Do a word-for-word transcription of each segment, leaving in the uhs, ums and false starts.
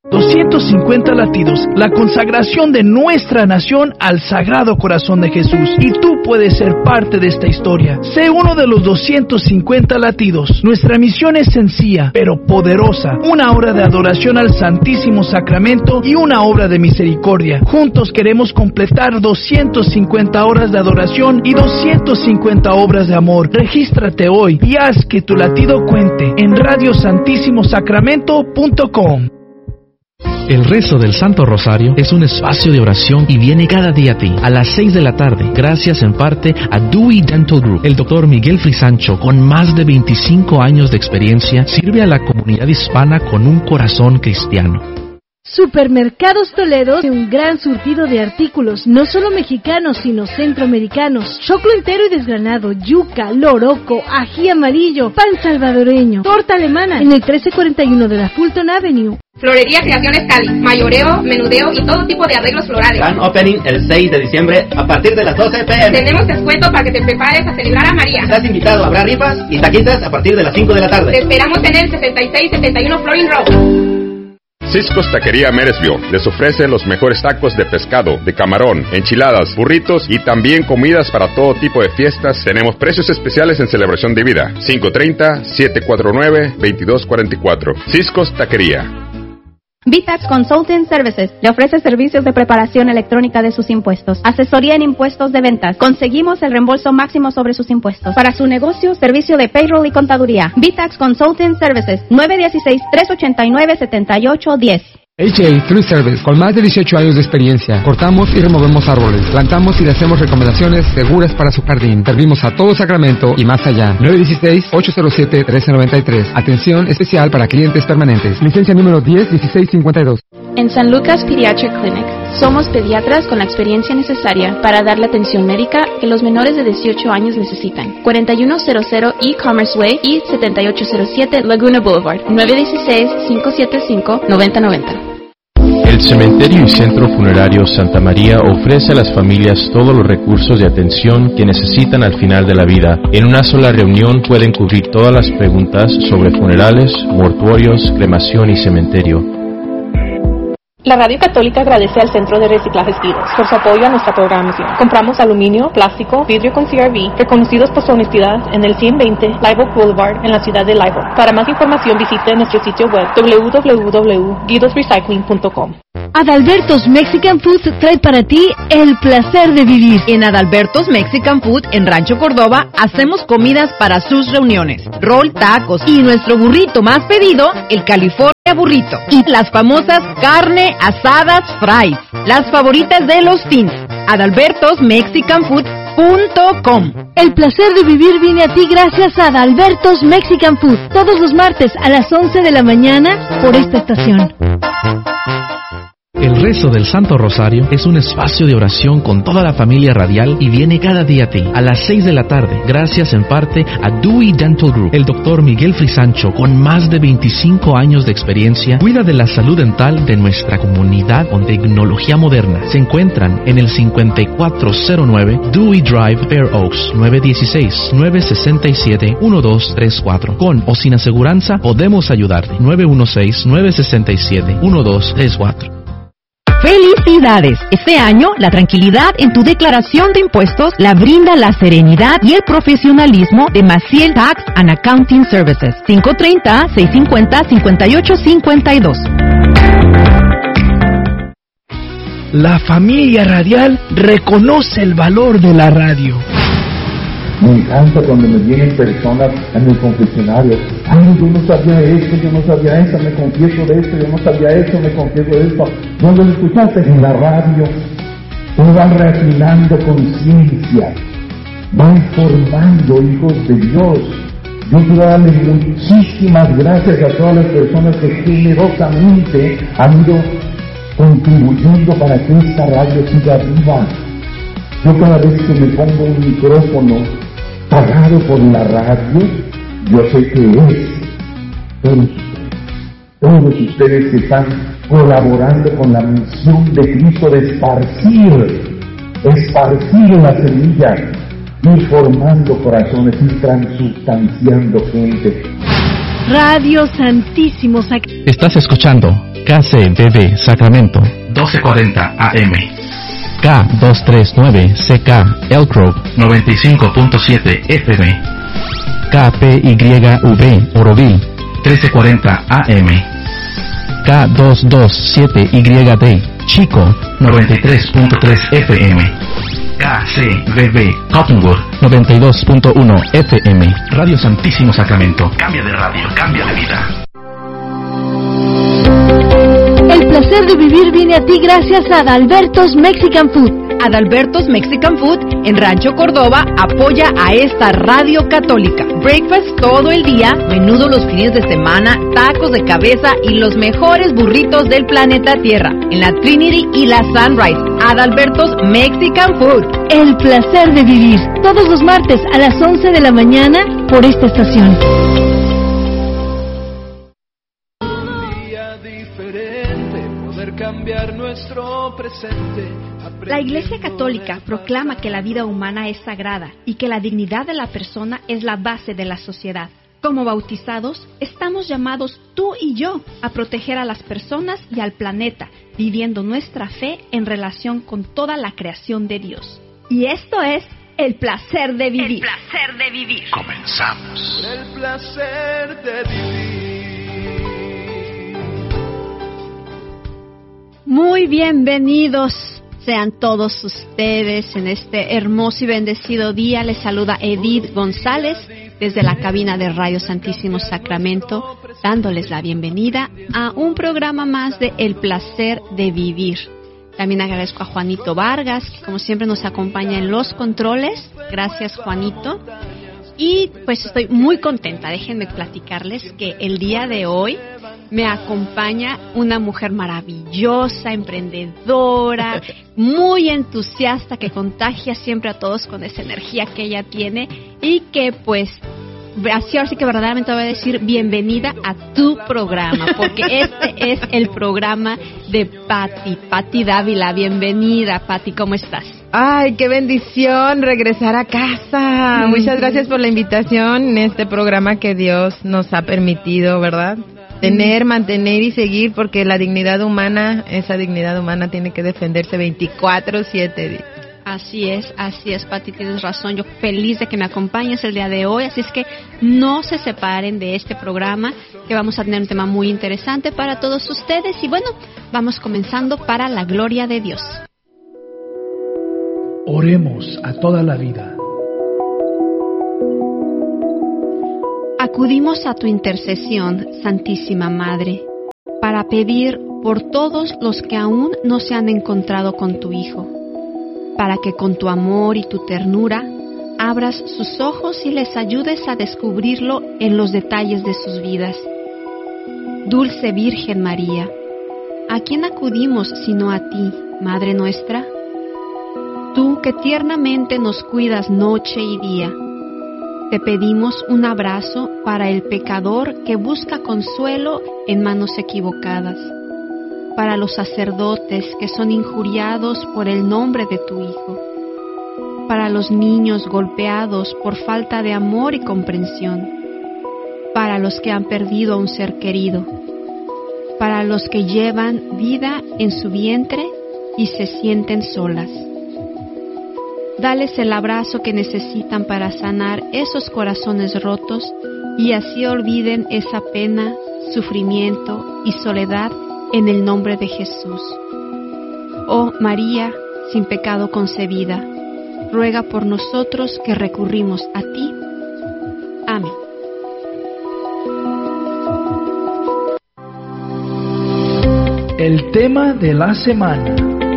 doscientos cincuenta latidos, la consagración de nuestra nación al Sagrado Corazón de Jesús. Y tú puedes ser parte de esta historia. Sé uno de los doscientos cincuenta latidos. Nuestra misión es sencilla, pero poderosa. Una hora de adoración al Santísimo Sacramento y una obra de misericordia. Juntos queremos completar doscientas cincuenta horas de adoración y doscientas cincuenta obras de amor. Regístrate hoy y haz que tu latido cuente en radio santísimo sacramento punto com. El rezo del Santo Rosario es un espacio de oración y viene cada día a ti, a las seis de la tarde, gracias en parte a Dewey Dental Group. El doctor Miguel Frisancho, con más de veinticinco años de experiencia, sirve a la comunidad hispana con un corazón cristiano. Supermercados Toledo tiene un gran surtido de artículos, no solo mexicanos, sino centroamericanos. Choclo entero y desgranado, yuca, loroco, ají amarillo, pan salvadoreño, torta alemana, en el trece cuarenta y uno de la Fulton Avenue. Florería Creaciones Cali, mayoreo, menudeo y todo tipo de arreglos florales. Gran opening el seis de diciembre a partir de las doce pe eme. Tenemos descuento para que te prepares a celebrar a María. Estás invitado, habrá rifas y taquitas a partir de las cinco de la tarde. Te esperamos en el sesenta y seis setenta y uno Florin Road. Cisco's Taquería Meresville les ofrece los mejores tacos de pescado, de camarón, enchiladas, burritos y también comidas para todo tipo de fiestas. Tenemos precios especiales en celebración de vida. cinco treinta, siete cuarenta y nueve, veintidós cuarenta y cuatro. Cisco's Taquería. V-Tax Consulting Services le ofrece servicios de preparación electrónica de sus impuestos, asesoría en impuestos de ventas. Conseguimos el reembolso máximo sobre sus impuestos. Para su negocio, servicio de payroll y contaduría. V-Tax Consulting Services, nueve uno seis, tres ocho nueve, siete ocho uno cero. H A Tree Service, con más de dieciocho años de experiencia. Cortamos y removemos árboles, plantamos y le hacemos recomendaciones seguras para su jardín. Servimos a todo Sacramento y más allá. nueve uno seis, ocho cero siete, uno tres nueve tres. Atención especial para clientes permanentes. Licencia número diez dieciséis cincuenta y dos. En San Lucas Pediatric Clinic, somos pediatras con la experiencia necesaria para dar la atención médica que los menores de dieciocho años necesitan. cuarenta y uno cero cero E-Commerce Way y setenta y ocho cero siete Laguna Boulevard, nueve uno seis, cinco siete cinco, nueve cero nueve cero. El Cementerio y Centro Funerario Santa María ofrece a las familias todos los recursos de atención que necesitan al final de la vida. En una sola reunión pueden cubrir todas las preguntas sobre funerales, mortuorios, cremación y cementerio. La Radio Católica agradece al Centro de Reciclajes Vidos por su apoyo a nuestra programación. Compramos aluminio, plástico, vidrio con C R V, reconocidos por su honestidad en el ciento veinte Live Oak Boulevard en la ciudad de Live Oak. Para más información visite nuestro sitio web doble u doble u doble u punto guidos recycling punto com. Adalberto's Mexican Food trae para ti el placer de vivir. En Adalberto's Mexican Food, en Rancho Córdoba, hacemos comidas para sus reuniones, rol, tacos y nuestro burrito más pedido, el California Burrito. Y las famosas carne asadas fries, las favoritas de los teens. Adalbertos Mexican Food punto com. El placer de vivir viene a ti gracias a Adalberto's Mexican Food, todos los martes a las once de la mañana por esta estación. El rezo del Santo Rosario es un espacio de oración con toda la familia radial y viene cada día a ti, a las seis de la tarde, gracias en parte a Dewey Dental Group. El doctor Miguel Frisancho, con más de veinticinco años de experiencia, cuida de la salud dental de nuestra comunidad con tecnología moderna. Se encuentran en el cincuenta y cuatro cero nueve Dewey Drive, Fair Oaks, nueve uno seis, nueve seis siete, uno dos tres cuatro. Con o sin aseguranza, podemos ayudarte. nueve uno seis, nueve seis siete, uno dos tres cuatro. ¡Felicidades! Este año, la tranquilidad en tu declaración de impuestos la brinda la serenidad y el profesionalismo de Maciel Tax and Accounting Services. cinco treinta, seis cincuenta, cincuenta y ocho cincuenta y dos. La familia radial reconoce el valor de la radio. Me encanta cuando me vienen personas en el confesionario. Ay, yo no sabía esto, yo no sabía eso, me confieso de esto, yo no sabía eso, me confieso de esto. ¿Dónde lo escuchaste? En la radio. Uno va refinando conciencia, van formando hijos de Dios. Yo quiero darle muchísimas gracias a todas las personas que generosamente han ido contribuyendo para que esta radio siga viva. Yo cada vez que me pongo un micrófono pagado por la radio, yo sé que es todos, todos ustedes que están colaborando con la misión de Cristo de esparcir, esparcir la semilla, ir formando corazones, ir transubstanciando gente. Radio Santísimo Sacramento. Estás escuchando K C B B Sacramento, doce cuarenta A M. K doscientos treinta y nueve C K Elk Grove, noventa y cinco punto siete F M. K P Y V Oroville, trece cuarenta A M. K doscientos veintisiete Y D Chico, noventa y tres punto tres F M. K C B B Cottonwood, noventa y dos punto uno F M. Radio Santísimo Sacramento. Cambia de radio, cambia de vida. El placer de vivir viene a ti gracias a Adalberto's Mexican Food. Adalberto's Mexican Food en Rancho Córdoba apoya a esta radio católica. Breakfast todo el día, menudo los fines de semana, tacos de cabeza y los mejores burritos del planeta Tierra en la Trinity y la Sunrise. Adalberto's Mexican Food. El placer de vivir, todos los martes a las once de la mañana por esta estación. Cambiar nuestro presente. La Iglesia Católica proclama que la vida humana es sagrada y que la dignidad de la persona es la base de la sociedad. Como bautizados, estamos llamados tú y yo a proteger a las personas y al planeta, viviendo nuestra fe en relación con toda la creación de Dios. Y esto es el placer de vivir. El placer de vivir. Comenzamos. El placer de vivir. Muy bienvenidos sean todos ustedes en este hermoso y bendecido día. Les saluda Edith González desde la cabina de Radio Santísimo Sacramento, dándoles la bienvenida a un programa más de El Placer de Vivir. También agradezco a Juanito Vargas, que como siempre nos acompaña en los controles. Gracias, Juanito. Y pues estoy muy contenta. Déjenme platicarles que el día de hoy me acompaña una mujer maravillosa, emprendedora, muy entusiasta, que contagia siempre a todos con esa energía que ella tiene y que pues así ahora sí que verdaderamente voy a decir bienvenida a tu programa, porque este es el programa de Pati, Pati Dávila. Bienvenida, Pati, ¿cómo estás? Ay, qué bendición regresar a casa. Mm. Muchas gracias por la invitación en este programa que Dios nos ha permitido, ¿verdad? Tener, mantener y seguir, porque la dignidad humana, esa dignidad humana tiene que defenderse veinticuatro siete. Así es, así es, Pati, tienes razón. Yo feliz de que me acompañes el día de hoy, así es que no se separen de este programa, que vamos a tener un tema muy interesante para todos ustedes. Y bueno, vamos comenzando para la gloria de Dios. Oremos a toda la vida. Acudimos a tu intercesión, Santísima Madre, para pedir por todos los que aún no se han encontrado con tu Hijo, para que con tu amor y tu ternura abras sus ojos y les ayudes a descubrirlo en los detalles de sus vidas. Dulce Virgen María, ¿a quién acudimos sino a ti, Madre nuestra? Tú que tiernamente nos cuidas noche y día, te pedimos un abrazo para el pecador que busca consuelo en manos equivocadas, para los sacerdotes que son injuriados por el nombre de tu Hijo, para los niños golpeados por falta de amor y comprensión, para los que han perdido a un ser querido, para los que llevan vida en su vientre y se sienten solas. Dales el abrazo que necesitan para sanar esos corazones rotos y así olviden esa pena, sufrimiento y soledad en el nombre de Jesús. Oh María, sin pecado concebida, ruega por nosotros que recurrimos a ti. Amén. El tema de la semana.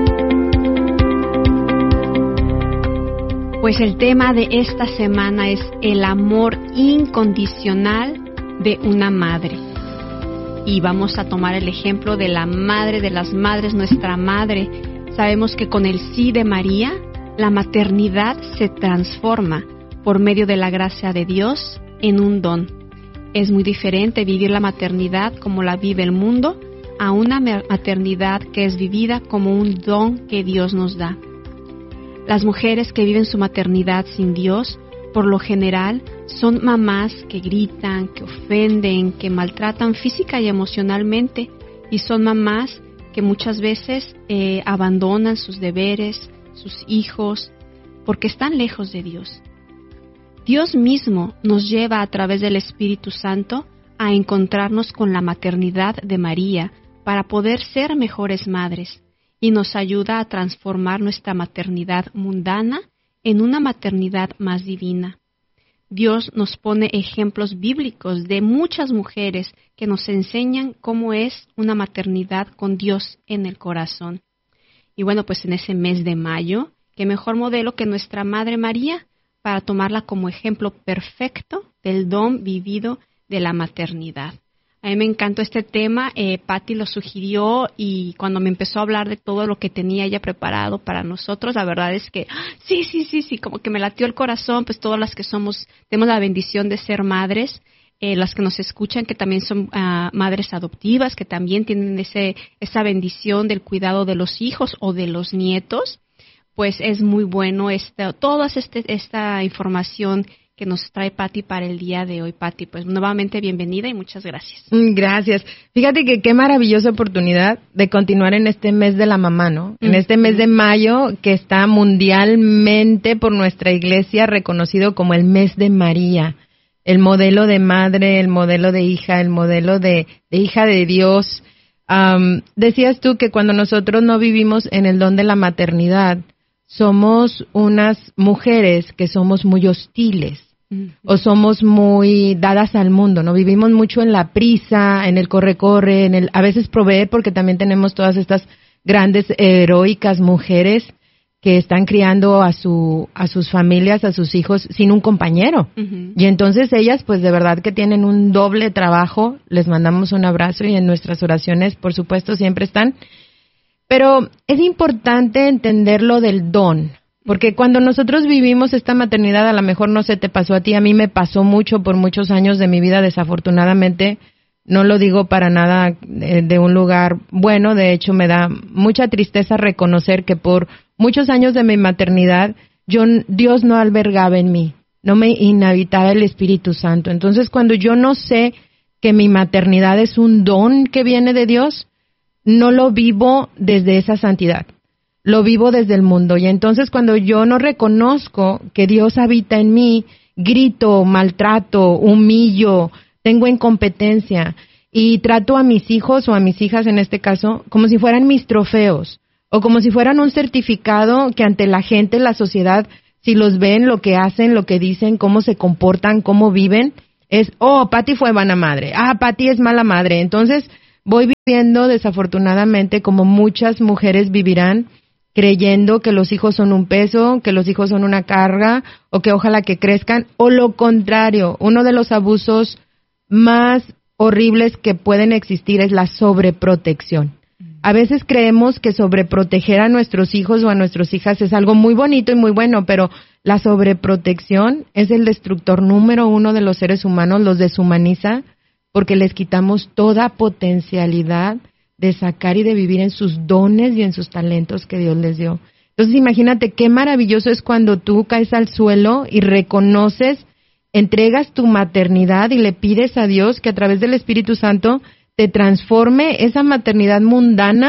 Pues el tema de esta semana es el amor incondicional de una madre. Y vamos a tomar el ejemplo de la madre de las madres, nuestra madre. Sabemos que con el sí de María, la maternidad se transforma por medio de la gracia de Dios en un don. Es muy diferente vivir la maternidad como la vive el mundo a una maternidad que es vivida como un don que Dios nos da. Las mujeres que viven su maternidad sin Dios, por lo general, son mamás que gritan, que ofenden, que maltratan física y emocionalmente y son mamás que muchas veces eh, abandonan sus deberes, sus hijos, porque están lejos de Dios. Dios mismo nos lleva a través del Espíritu Santo a encontrarnos con la maternidad de María para poder ser mejores madres, y nos ayuda a transformar nuestra maternidad mundana en una maternidad más divina. Dios nos pone ejemplos bíblicos de muchas mujeres que nos enseñan cómo es una maternidad con Dios en el corazón. Y bueno, pues en ese mes de mayo, qué mejor modelo que nuestra Madre María para tomarla como ejemplo perfecto del don vivido de la maternidad. A mí me encantó este tema, eh, Patti lo sugirió y cuando me empezó a hablar de todo lo que tenía ella preparado para nosotros, la verdad es que sí, sí, sí, sí, como que me latió el corazón, pues todas las que somos, tenemos la bendición de ser madres, eh, las que nos escuchan que también son uh, madres adoptivas, que también tienen ese esa bendición del cuidado de los hijos o de los nietos, pues es muy bueno esta, toda este, esta información que nos trae Patti para el día de hoy. Patti, pues nuevamente bienvenida y muchas gracias. Gracias. Fíjate que qué maravillosa oportunidad de continuar en este mes de la mamá, ¿no? Mm. En este mes de mayo que está mundialmente por nuestra iglesia reconocido como el mes de María, el modelo de madre, el modelo de hija, el modelo de, de hija de Dios. Um, decías tú que cuando nosotros no vivimos en el don de la maternidad, somos unas mujeres que somos muy hostiles. Uh-huh. O somos muy dadas al mundo, ¿no? Vivimos mucho en la prisa, en el corre-corre, en el a veces proveer, porque también tenemos todas estas grandes heroicas mujeres que están criando a su a sus familias, a sus hijos sin un compañero. Uh-huh. Y entonces ellas, pues de verdad que tienen un doble trabajo. Les mandamos un abrazo y en nuestras oraciones, por supuesto, siempre están. Pero es importante entender lo del don. Porque cuando nosotros vivimos esta maternidad, a lo mejor no se te pasó a ti, a mí me pasó mucho por muchos años de mi vida, desafortunadamente, no lo digo para nada de, de un lugar bueno, de hecho me da mucha tristeza reconocer que por muchos años de mi maternidad, yo Dios no albergaba en mí, no me inhabitaba el Espíritu Santo. Entonces, cuando yo no sé que mi maternidad es un don que viene de Dios, no lo vivo desde esa santidad. Lo vivo desde el mundo. Y entonces cuando yo no reconozco que Dios habita en mí, grito, maltrato, humillo, tengo incompetencia y trato a mis hijos o a mis hijas en este caso como si fueran mis trofeos o como si fueran un certificado que ante la gente, la sociedad, si los ven, lo que hacen, lo que dicen, cómo se comportan, cómo viven, es, oh, Patti fue buena madre, ah, Patti es mala madre. Entonces voy viviendo desafortunadamente como muchas mujeres vivirán, creyendo que los hijos son un peso, que los hijos son una carga, o que ojalá que crezcan, o lo contrario, uno de los abusos más horribles que pueden existir es la sobreprotección. A veces creemos que sobreproteger a nuestros hijos o a nuestras hijas es algo muy bonito y muy bueno, pero la sobreprotección es el destructor número uno de los seres humanos, los deshumaniza, porque les quitamos toda potencialidad de sacar y de vivir en sus dones y en sus talentos que Dios les dio. Entonces imagínate qué maravilloso es cuando tú caes al suelo y reconoces, entregas tu maternidad y le pides a Dios que a través del Espíritu Santo te transforme esa maternidad mundana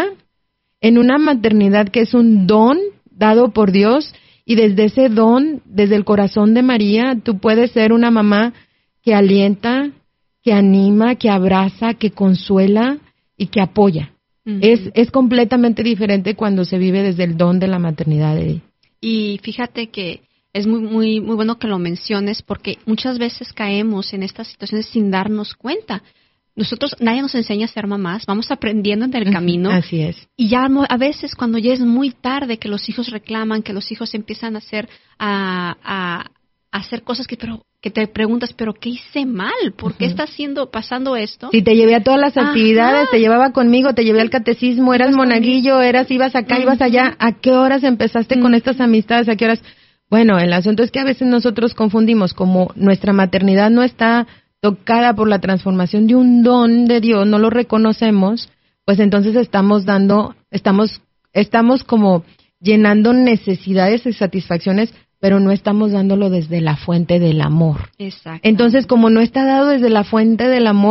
en una maternidad que es un don dado por Dios, y desde ese don, desde el corazón de María, tú puedes ser una mamá que alienta, que anima, que abraza, que consuela y que apoya. Uh-huh. Es es completamente diferente cuando se vive desde el don de la maternidad. De... Y fíjate que es muy muy muy bueno que lo menciones, porque muchas veces caemos en estas situaciones sin darnos cuenta. Nosotros, nadie nos enseña a ser mamás, vamos aprendiendo en el camino. Así es. Y ya a veces cuando ya es muy tarde, que los hijos reclaman, que los hijos empiezan a hacer a, a, a hacer cosas que pero que te preguntas, pero ¿qué hice mal? ¿Por qué uh-huh. está haciendo pasando esto? Si te llevé a todas las actividades, Ajá. te llevaba conmigo, te llevé al catecismo, eras monaguillo, eras ibas acá, uh-huh. ibas allá. ¿A qué horas empezaste uh-huh. con estas amistades? ¿A qué horas? Bueno, el asunto es que a veces nosotros confundimos, como nuestra maternidad no está tocada por la transformación de un don de Dios, no lo reconocemos, pues entonces estamos dando, estamos, estamos como llenando necesidades y satisfacciones, pero no estamos dándolo desde la fuente del amor. Exacto. Entonces, como no está dado desde la fuente del amor,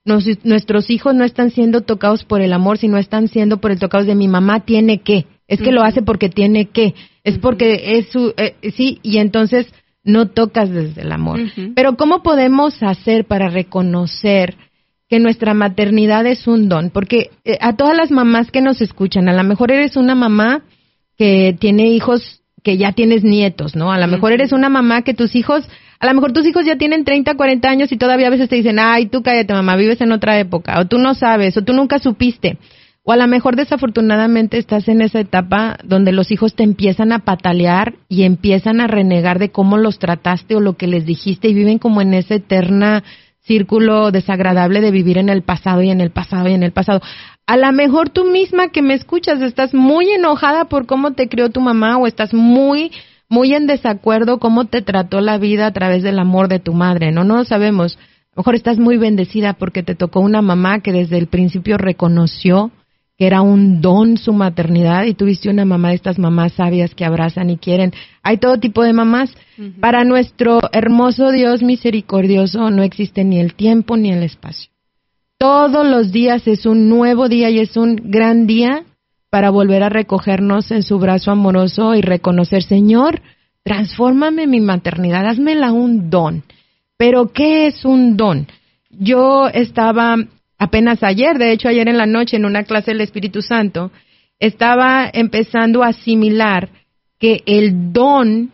nos, nuestros hijos no están siendo tocados por el amor, sino están siendo por el tocados de mi mamá tiene que, es que uh-huh. lo hace porque tiene que, es uh-huh. porque es su, eh, sí, y entonces no tocas desde el amor. Uh-huh. Pero ¿cómo podemos hacer para reconocer que nuestra maternidad es un don? Porque eh, a todas las mamás que nos escuchan, a lo mejor eres una mamá que tiene hijos, que ya tienes nietos, ¿no? A lo uh-huh. mejor eres una mamá que tus hijos, a lo mejor tus hijos ya tienen treinta, cuarenta años y todavía a veces te dicen, ay, tú cállate mamá, vives en otra época, o tú no sabes, o tú nunca supiste. O a lo mejor desafortunadamente estás en esa etapa donde los hijos te empiezan a patalear y empiezan a renegar de cómo los trataste o lo que les dijiste y viven como en ese eterna círculo desagradable de vivir en el pasado y en el pasado y en el pasado. A lo mejor tú misma que me escuchas estás muy enojada por cómo te crió tu mamá o estás muy, muy en desacuerdo cómo te trató la vida a través del amor de tu madre, ¿no? No lo sabemos. A lo mejor estás muy bendecida porque te tocó una mamá que desde el principio reconoció que era un don su maternidad y tuviste una mamá de estas mamás sabias que abrazan y quieren. Hay todo tipo de mamás. Uh-huh. Para nuestro hermoso Dios misericordioso no existe ni el tiempo ni el espacio. Todos los días es un nuevo día y es un gran día para volver a recogernos en su brazo amoroso y reconocer, Señor, transfórmame mi maternidad, házmela un don. Pero ¿qué es un don? Yo estaba apenas ayer, de hecho ayer en la noche en una clase del Espíritu Santo, estaba empezando a asimilar que el don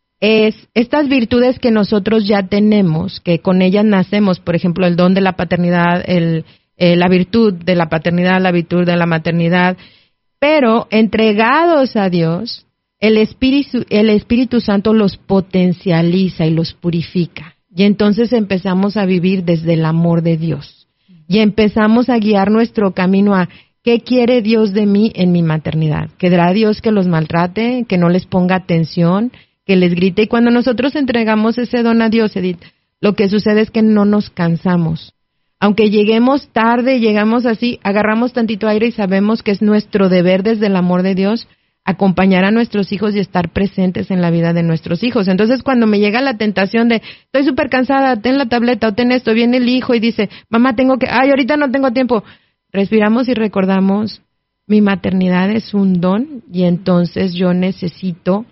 es estas virtudes que nosotros ya tenemos, que con ellas nacemos, por ejemplo, el don de la paternidad, el, eh, la virtud de la paternidad, la virtud de la maternidad, pero entregados a Dios, el Espíritu, el Espíritu Santo los potencializa y los purifica. Y entonces empezamos a vivir desde el amor de Dios. Y empezamos a guiar nuestro camino a ¿qué quiere Dios de mí en mi maternidad? ¿Querrá Dios que los maltrate, que no les ponga atención, que les grite? Y cuando nosotros entregamos ese don a Dios, Edith, lo que sucede es que no nos cansamos. Aunque lleguemos tarde, llegamos así, agarramos tantito aire y sabemos que es nuestro deber desde el amor de Dios acompañar a nuestros hijos y estar presentes en la vida de nuestros hijos. Entonces, cuando me llega la tentación de, estoy súper cansada, ten la tableta o ten esto, viene el hijo y dice, mamá, tengo que, ay, ahorita no tengo tiempo. Respiramos y recordamos, mi maternidad es un don y entonces yo necesito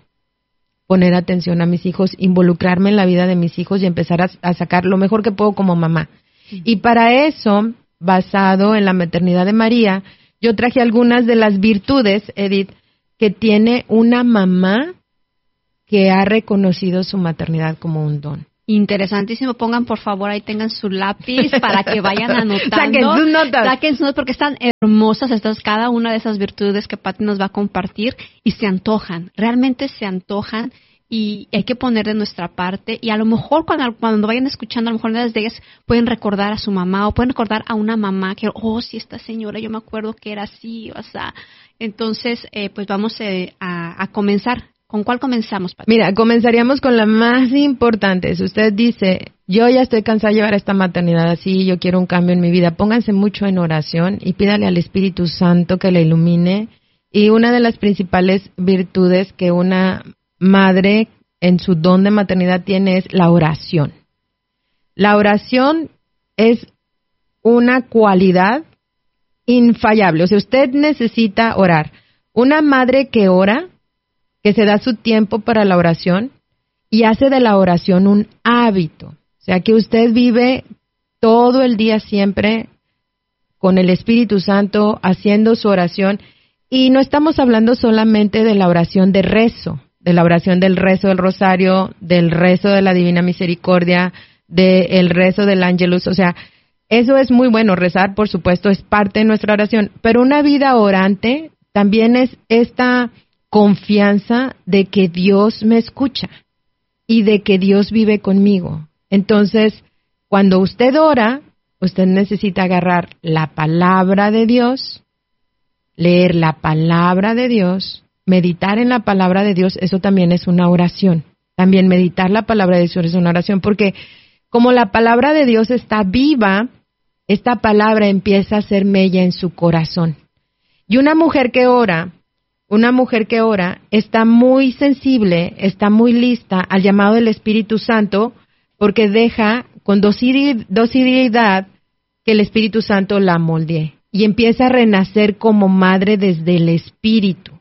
poner atención a mis hijos, involucrarme en la vida de mis hijos y empezar a, a sacar lo mejor que puedo como mamá. Uh-huh. Y para eso, basado en la maternidad de María, yo traje algunas de las virtudes, Edith, que tiene una mamá que ha reconocido su maternidad como un don. Interesantísimo. Pongan, por favor, ahí tengan su lápiz para que vayan anotando. Saquen sus notas. Saquen sus notas porque están hermosas estas, cada una de esas virtudes que Pati nos va a compartir y se antojan, realmente se antojan y hay que poner de nuestra parte y a lo mejor cuando, cuando vayan escuchando, a lo mejor una de ellas pueden recordar a su mamá o pueden recordar a una mamá que, oh, sí, esta señora, yo me acuerdo que era así, o sea, entonces, eh, pues vamos eh, a, a comenzar. ¿Con cuál comenzamos, Pati? Mira, comenzaríamos con la más importante. Si usted dice, yo ya estoy cansada de llevar esta maternidad así, yo quiero un cambio en mi vida, pónganse mucho en oración y pídale al Espíritu Santo que le ilumine. Y una de las principales virtudes que una madre en su don de maternidad tiene es la oración. La oración es una cualidad infallable. O sea, usted necesita orar. Una madre que ora, que se da su tiempo para la oración y hace de la oración un hábito. O sea, que usted vive todo el día siempre con el Espíritu Santo haciendo su oración. Y no estamos hablando solamente de la oración de rezo, de la oración del rezo del rosario, del rezo de la Divina Misericordia, del rezo del Ángelus. O sea, eso es muy bueno, rezar, por supuesto, es parte de nuestra oración. Pero una vida orante también es esta confianza de que Dios me escucha y de que Dios vive conmigo. Entonces, cuando usted ora, usted necesita agarrar la palabra de Dios, leer la palabra de Dios, meditar en la palabra de Dios, eso también es una oración. También meditar la palabra de Dios es una oración, porque como la palabra de Dios está viva, esta palabra empieza a hacer mella en su corazón. Y una mujer que ora, una mujer que ora está muy sensible, está muy lista al llamado del Espíritu Santo, porque deja con docilidad que el Espíritu Santo la moldee y empieza a renacer como madre desde el Espíritu.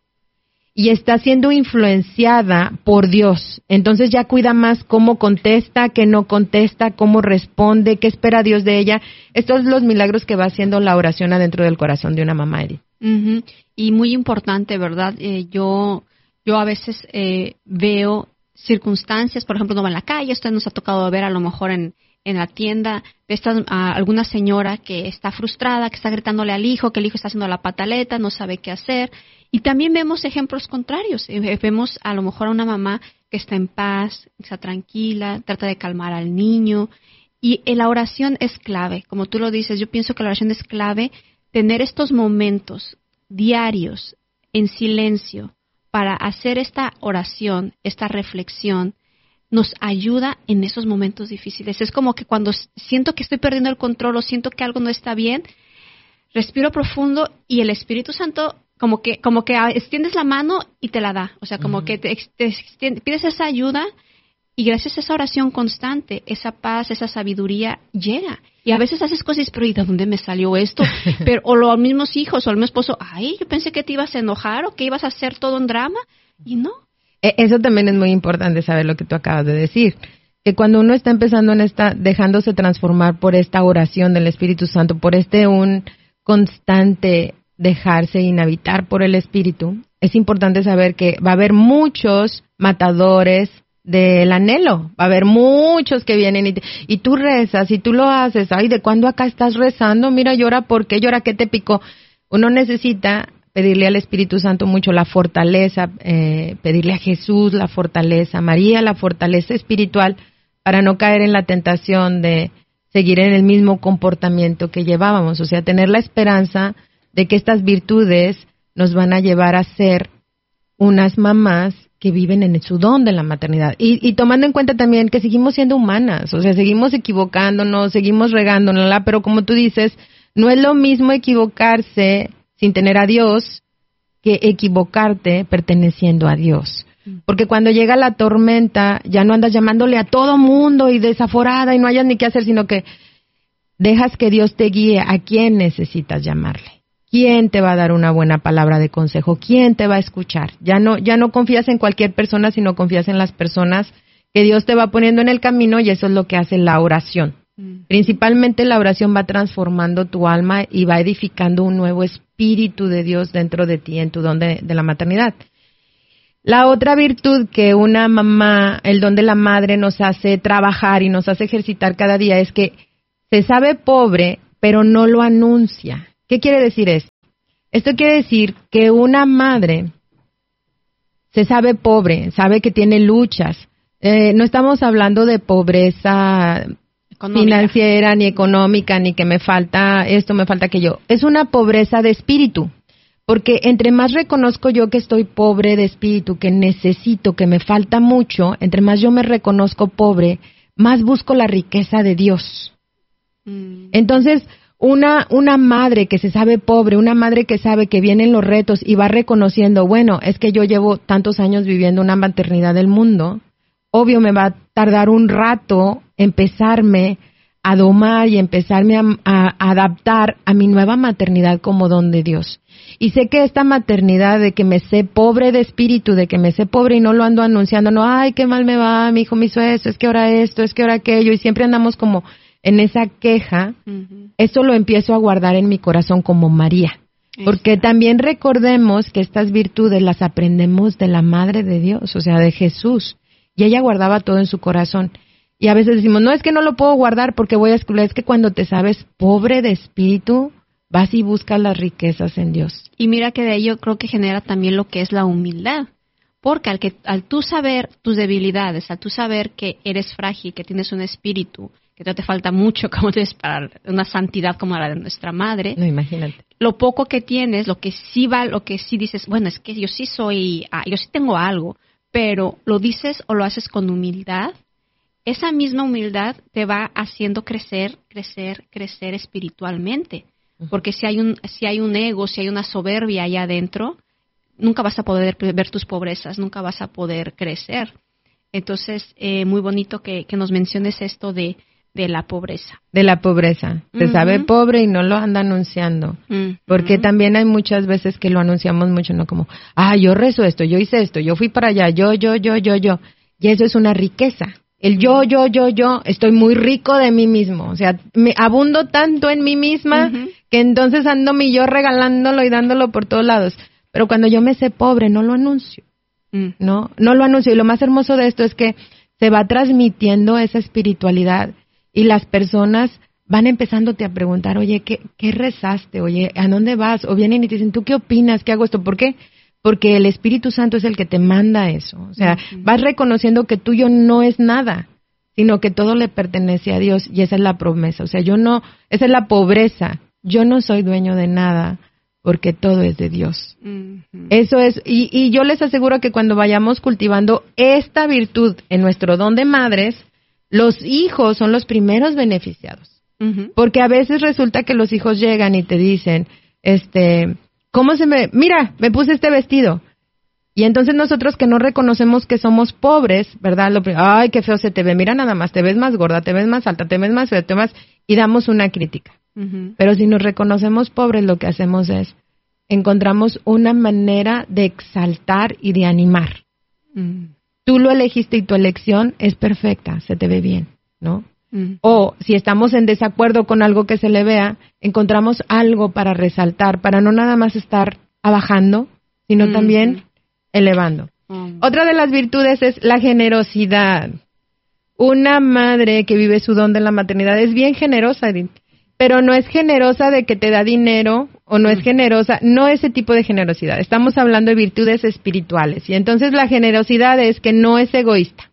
Y está siendo influenciada por Dios. Entonces ya cuida más cómo contesta, qué no contesta, cómo responde, qué espera Dios de ella. Estos son los milagros que va haciendo la oración adentro del corazón de una mamá, Edith. Uh-huh. Y muy importante, ¿verdad? Eh, yo, yo a veces eh, veo circunstancias, por ejemplo, no va en la calle, esto nos ha tocado ver a lo mejor en, en la tienda, esta, uh, alguna señora que está frustrada, que está gritándole al hijo, que el hijo está haciendo la pataleta, no sabe qué hacer. Y también vemos ejemplos contrarios. Vemos a lo mejor a una mamá que está en paz, está tranquila, trata de calmar al niño. Y la oración es clave. Como tú lo dices, yo pienso que la oración es clave. Tener estos momentos diarios en silencio para hacer esta oración, esta reflexión, nos ayuda en esos momentos difíciles. Es como que cuando siento que estoy perdiendo el control o siento que algo no está bien, respiro profundo y el Espíritu Santo como que como que extiendes la mano y te la da. O sea, como uh-huh. que te, te extiende, pides esa ayuda y gracias a esa oración constante, esa paz, esa sabiduría llega. Y a veces haces cosas, pero ¿y de dónde me salió esto? Pero o los mismos hijos o el mismo esposo, ay, yo pensé que te ibas a enojar o que ibas a hacer todo un drama. Y no. Eso también es muy importante saber lo que tú acabas de decir. Que cuando uno está empezando en esta, dejándose transformar por esta oración del Espíritu Santo, por este un constante dejarse inhabitar por el Espíritu, es importante saber que va a haber muchos matadores del anhelo, va a haber muchos que vienen y, te, y tú rezas y tú lo haces, ay, ¿de cuándo acá estás rezando? Mira, llora, ¿por qué llora? ¿Qué te picó? Uno necesita pedirle al Espíritu Santo mucho la fortaleza, eh, pedirle a Jesús la fortaleza, a María la fortaleza espiritual para no caer en la tentación de seguir en el mismo comportamiento que llevábamos, o sea, tener la esperanza de que estas virtudes nos van a llevar a ser unas mamás que viven en su don de la maternidad. Y, y tomando en cuenta también que seguimos siendo humanas, o sea, seguimos equivocándonos, seguimos regándonos, pero como tú dices, no es lo mismo equivocarse sin tener a Dios que equivocarte perteneciendo a Dios. Porque cuando llega la tormenta, ya no andas llamándole a todo mundo y desaforada y no hayas ni qué hacer, sino que dejas que Dios te guíe a quién necesitas llamarle. ¿Quién te va a dar una buena palabra de consejo? ¿Quién te va a escuchar? Ya no, ya no confías en cualquier persona, sino confías en las personas que Dios te va poniendo en el camino y eso es lo que hace la oración. Mm. Principalmente la oración va transformando tu alma y va edificando un nuevo espíritu de Dios dentro de ti en tu don de, de la maternidad. La otra virtud que una mamá, el don de la madre nos hace trabajar y nos hace ejercitar cada día es que se sabe pobre, pero no lo anuncia. ¿Qué quiere decir esto? Esto quiere decir que una madre se sabe pobre, sabe que tiene luchas. Eh, no estamos hablando de pobreza económica, financiera, ni económica, ni que me falta esto, me falta aquello. Es una pobreza de espíritu. Porque entre más reconozco yo que estoy pobre de espíritu, que necesito, que me falta mucho, entre más yo me reconozco pobre, más busco la riqueza de Dios. Mm. Entonces, Una, una madre que se sabe pobre, una madre que sabe que vienen los retos y va reconociendo, bueno, es que yo llevo tantos años viviendo una maternidad del mundo, obvio me va a tardar un rato empezarme a domar y empezarme a, a, a adaptar a mi nueva maternidad como don de Dios. Y sé que esta maternidad de que me sé pobre de espíritu, de que me sé pobre y no lo ando anunciando, no, ay, qué mal me va, mi hijo me hizo esto, es que ahora esto, es que ahora aquello, y siempre andamos como en esa queja, uh-huh. Eso lo empiezo a guardar en mi corazón como María. Porque Exacto. También recordemos que estas virtudes las aprendemos de la Madre de Dios, o sea, de Jesús. Y ella guardaba todo en su corazón. Y a veces decimos, no, es que no lo puedo guardar porque voy a excluir. Es que cuando te sabes pobre de espíritu, vas y buscas las riquezas en Dios. Y mira que de ello creo que genera también lo que es la humildad. Porque al, que, al tú saber tus debilidades, al tú saber que eres frágil, que tienes un espíritu, que te falta mucho como tienes para una santidad como la de nuestra madre. No, imagínate. Lo poco que tienes, lo que sí va, lo que sí dices, bueno, es que yo sí soy, ah, yo sí tengo algo, pero lo dices o lo haces con humildad, esa misma humildad te va haciendo crecer, crecer, crecer espiritualmente. Porque si hay un, si hay un ego, si hay una soberbia allá adentro, nunca vas a poder ver tus pobrezas, nunca vas a poder crecer. Entonces, eh, muy bonito que, que nos menciones esto de de la pobreza. De la pobreza. Se Uh-huh. sabe pobre y no lo anda anunciando. Uh-huh. Porque también hay muchas veces que lo anunciamos mucho, ¿no? Como, ah, yo rezo esto, yo hice esto, yo fui para allá, yo, yo, yo, yo, yo. Y eso es una riqueza. El yo, yo, yo, yo, estoy muy rico de mí mismo. O sea, me abundo tanto en mí misma uh-huh. que entonces ando mi yo regalándolo y dándolo por todos lados. Pero cuando yo me sé pobre, no lo anuncio. Uh-huh. No, no lo anuncio. Y lo más hermoso de esto es que se va transmitiendo esa espiritualidad y las personas van empezándote a preguntar, oye, ¿qué, qué rezaste? Oye, ¿a dónde vas? O vienen y te dicen, ¿tú qué opinas? ¿Qué hago esto? ¿Por qué? Porque el Espíritu Santo es el que te manda eso. O sea, uh-huh. vas reconociendo que tuyo no es nada, sino que todo le pertenece a Dios y esa es la promesa. O sea, yo no, esa es la pobreza. Yo no soy dueño de nada porque todo es de Dios. Uh-huh. Eso es, y, y yo les aseguro que cuando vayamos cultivando esta virtud en nuestro don de madres, los hijos son los primeros beneficiados. Uh-huh. Porque a veces resulta que los hijos llegan y te dicen, este... ¿Cómo se me...? Mira, me puse este vestido. Y entonces nosotros que no reconocemos que somos pobres, ¿verdad? Lo, ay, qué feo se te ve. Mira nada más, te ves más gorda, te ves más alta, te ves más fea, te ves más... Y damos una crítica. Uh-huh. Pero si nos reconocemos pobres, lo que hacemos es... Encontramos una manera de exaltar y de animar. Uh-huh. Tú lo elegiste y tu elección es perfecta, se te ve bien, ¿no? Uh-huh. O si estamos en desacuerdo con algo que se le vea, encontramos algo para resaltar, para no nada más estar abajando, sino uh-huh. también elevando. Uh-huh. Otra de las virtudes es la generosidad. Una madre que vive su don de la maternidad es bien generosa, pero no es generosa de que te da dinero o no uh-huh. es generosa, no ese tipo de generosidad. Estamos hablando de virtudes espirituales y entonces la generosidad es que no es egoísta.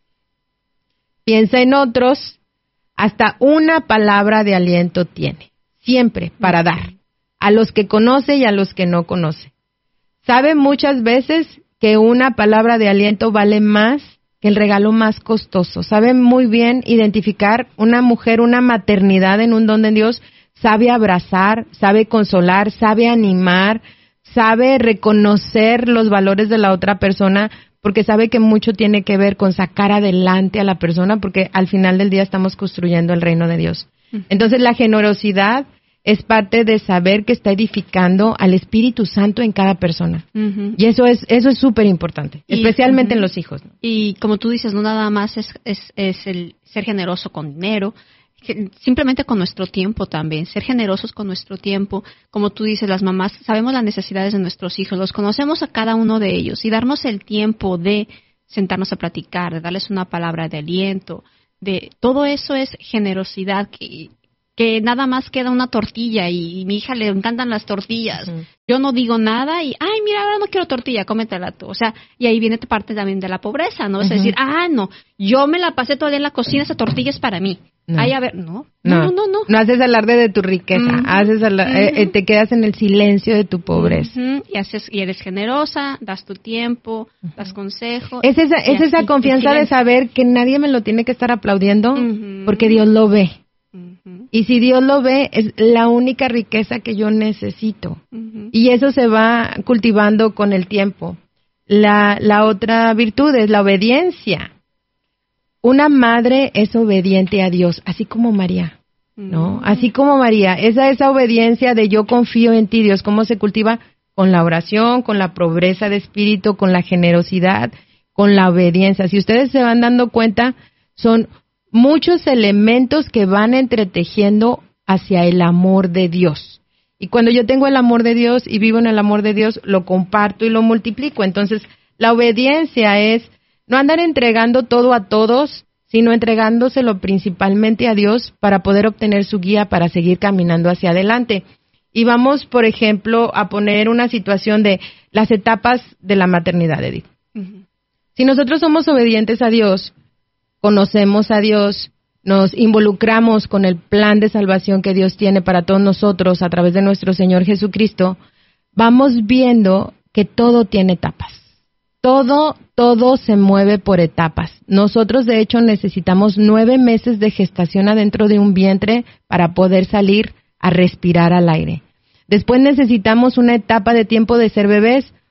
Piensa en otros. Hasta una palabra de aliento tiene, siempre para dar, a los que conoce y a los que no conoce. Sabe muchas veces que una palabra de aliento vale más que el regalo más costoso. Sabe muy bien identificar una mujer, una maternidad en un don de Dios, sabe abrazar, sabe consolar, sabe animar, sabe reconocer los valores de la otra persona, porque sabe que mucho tiene que ver con sacar adelante a la persona, porque al final del día estamos construyendo el reino de Dios. Uh-huh. Entonces la generosidad es parte de saber que está edificando al Espíritu Santo en cada persona. Uh-huh. Y eso es eso es súper importante, especialmente uh-huh. en los hijos, ¿no? Y como tú dices, no nada más es, es, es el ser generoso con dinero, simplemente con nuestro tiempo también, ser generosos con nuestro tiempo. Como tú dices, las mamás sabemos las necesidades de nuestros hijos, los conocemos a cada uno de ellos y darnos el tiempo de sentarnos a platicar, de darles una palabra de aliento, de todo eso es generosidad, que, que nada más queda una tortilla y, y mi hija le encantan las tortillas. Uh-huh. Yo no digo nada y, ay, mira, ahora no quiero tortilla, cómetela tú. O sea, y ahí viene parte también de la pobreza, ¿no? Uh-huh. Es decir, ah, no, yo me la pasé todo el día en la cocina, esa tortilla es para mí. No. Ay, a ver, no, no, no, no, no. No haces alarde de tu riqueza, uh-huh. haces alarde, uh-huh. eh, te quedas en el silencio de tu pobreza. Uh-huh. Y haces, y eres generosa, das tu tiempo, uh-huh. das consejos. Es esa, es esa confianza de saber que nadie me lo tiene que estar aplaudiendo, uh-huh. porque Dios lo ve. Uh-huh. Y si Dios lo ve, es la única riqueza que yo necesito. Uh-huh. Y eso se va cultivando con el tiempo. La, la otra virtud es la obediencia. Una madre es obediente a Dios, así como María, ¿no? Mm. Así como María, esa esa obediencia de yo confío en ti, Dios, ¿cómo se cultiva? Con la oración, con la pobreza de espíritu, con la generosidad, con la obediencia. Si ustedes se van dando cuenta, son muchos elementos que van entretejiendo hacia el amor de Dios. Y cuando yo tengo el amor de Dios y vivo en el amor de Dios, lo comparto y lo multiplico. Entonces, la obediencia es no andar entregando todo a todos, sino entregándoselo principalmente a Dios para poder obtener su guía para seguir caminando hacia adelante. Y vamos, por ejemplo, a poner una situación de las etapas de la maternidad, Edith. Uh-huh. Si nosotros somos obedientes a Dios, conocemos a Dios, nos involucramos con el plan de salvación que Dios tiene para todos nosotros a través de nuestro Señor Jesucristo, vamos viendo que todo tiene etapas. Todo, todo se mueve por etapas. Nosotros, de hecho, necesitamos nueve meses de gestación adentro de un vientre para poder salir a respirar al aire. Después necesitamos una etapa de tiempo de ser bebés,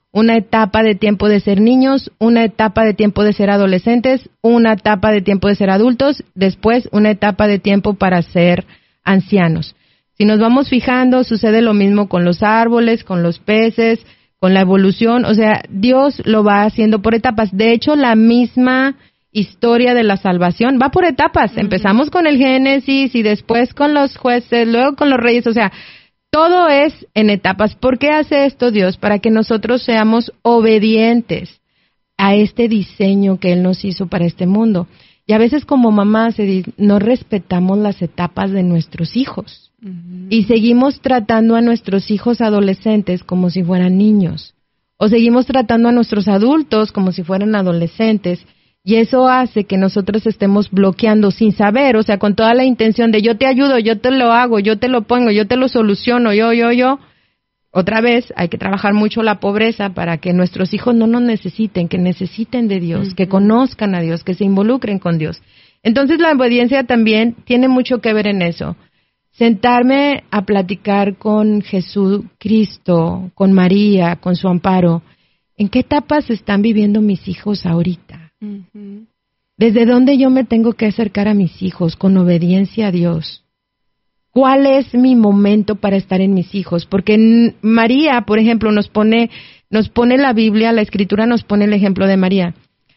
una etapa de tiempo de ser niños, una etapa de tiempo de ser adolescentes, una etapa de tiempo de ser adultos, después una etapa de tiempo para ser ancianos. Si nos vamos fijando, sucede lo mismo con los árboles, con los peces, con la evolución. O sea, Dios lo va haciendo por etapas. De hecho, la misma historia de la salvación va por etapas. Uh-huh. Empezamos con el Génesis y después con los jueces, luego con los reyes. O sea, todo es en etapas. ¿Por qué hace esto Dios? Para que nosotros seamos obedientes a este diseño que Él nos hizo para este mundo. Y a veces como mamás no respetamos las etapas de nuestros hijos. Uh-huh. Y seguimos tratando a nuestros hijos adolescentes como si fueran niños. O seguimos tratando a nuestros adultos como si fueran adolescentes. Y eso hace que nosotros estemos bloqueando sin saber, o sea, con toda la intención de yo te ayudo, yo te lo hago, yo te lo pongo, yo te lo soluciono, yo, yo, yo. Otra vez, hay que trabajar mucho la pobreza para que nuestros hijos no nos necesiten, que necesiten de Dios, uh-huh. que conozcan a Dios, que se involucren con Dios. Entonces, la obediencia también tiene mucho que ver en eso. Sentarme a platicar con Jesucristo, con María, con su amparo. ¿En qué etapas están viviendo mis hijos ahorita? Uh-huh. ¿Desde dónde yo me tengo que acercar a mis hijos con obediencia a Dios? ¿Cuál es mi momento para estar en mis hijos? Porque María, por ejemplo, nos pone, nos pone la Biblia, la Escritura nos pone el ejemplo de María.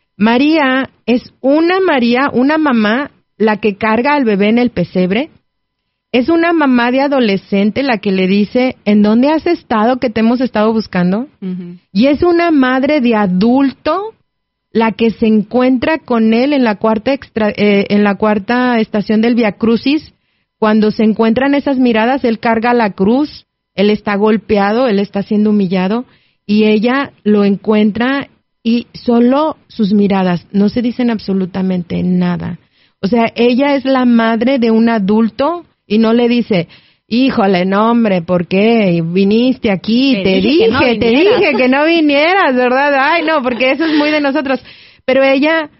María es una María, una mamá, la que carga al bebé en el pesebre. Es una mamá de adolescente la que le dice, ¿en dónde has estado que te hemos estado buscando? Uh-huh. Y es una madre de adulto la que se encuentra con él en la cuarta extra, eh, en la cuarta estación del Via Crucis. Cuando se encuentran esas miradas, él carga la cruz, él está golpeado, él está siendo humillado, y ella lo encuentra y solo sus miradas, no se dicen absolutamente nada. O sea, ella es la madre de un adulto y no le dice, híjole, no hombre, ¿por qué? Viniste aquí, te, te dije, dije no te dije que no vinieras, ¿verdad? Ay, no, porque eso es muy de nosotros. Pero ella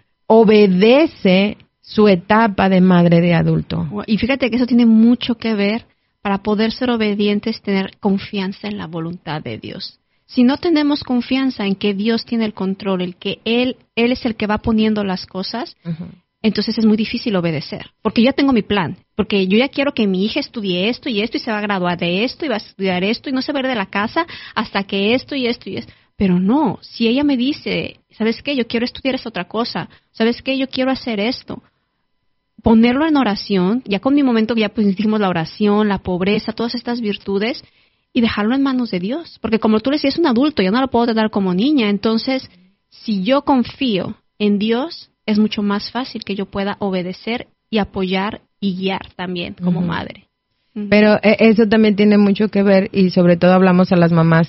obedece su etapa de madre de adulto. Y fíjate que eso tiene mucho que ver para poder ser obedientes, tener confianza en la voluntad de Dios. Si no tenemos confianza en que Dios tiene el control, el que Él, Él es el que va poniendo las cosas, uh-huh. entonces es muy difícil obedecer. Porque ya tengo mi plan, porque yo ya quiero que mi hija estudie esto y esto y se va a graduar de esto y va a estudiar esto y no se va a ir de la casa hasta que esto y esto y esto. Pero no, si ella me dice, ¿sabes qué? Yo quiero estudiar esta otra cosa. ¿Sabes qué? Yo quiero hacer esto. Ponerlo en oración, ya con mi momento ya pues dijimos la oración, la pobreza, todas estas virtudes, y dejarlo en manos de Dios. Porque como tú le decías, es un adulto, yo no lo puedo tratar como niña. Entonces, si yo confío en Dios, es mucho más fácil que yo pueda obedecer y apoyar y guiar también como uh-huh. madre. Uh-huh. Pero eh, eso también tiene mucho que ver, y sobre todo hablamos a las mamás,